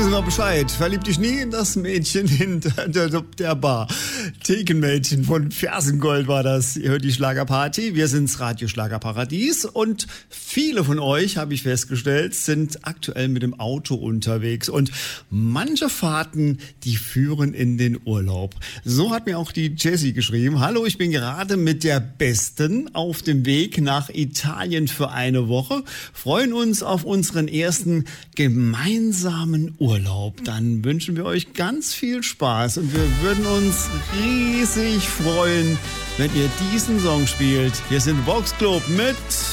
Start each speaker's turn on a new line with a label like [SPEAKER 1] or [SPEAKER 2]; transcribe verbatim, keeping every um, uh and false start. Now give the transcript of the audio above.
[SPEAKER 1] Sie mal Bescheid. Verlieb dich nie in das Mädchen hinter der, der Bar. Thekenmädchen von Fersengold war das. Ihr hört die Schlagerparty. Wir sind's Radio Schlagerparadies. Und viele von euch, habe ich festgestellt, sind aktuell mit dem Auto unterwegs. Und manche Fahrten, die führen in den Urlaub. So hat mir auch die Jessie geschrieben. Hallo, ich bin gerade mit der Besten auf dem Weg nach Italien für eine Woche. Freuen uns auf unseren ersten gemeinsamen Urlaub. Dann wünschen wir euch ganz viel Spaß und wir würden uns riesig freuen, wenn ihr diesen Song spielt. Wir sind Vox Club mit